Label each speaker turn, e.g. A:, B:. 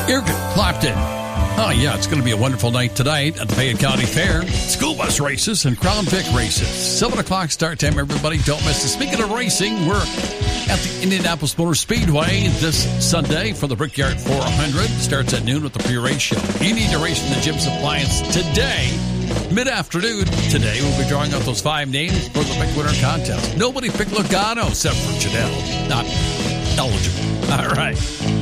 A: Eric Clapton. Oh, yeah, it's going to be a wonderful night tonight at the Fayette County Fair. School bus races and Crown Vic races. 7 o'clock start time, everybody. Don't miss it. Speaking of racing, we're at the Indianapolis Motor Speedway this Sunday for the Brickyard 400. Starts at noon with the pre-race show. You need to race from the Jim's Appliance today, mid-afternoon. Today, we'll be drawing out those 5 names for the Pick Winner contest. Nobody picked Logano except for Janelle. Not eligible. All right.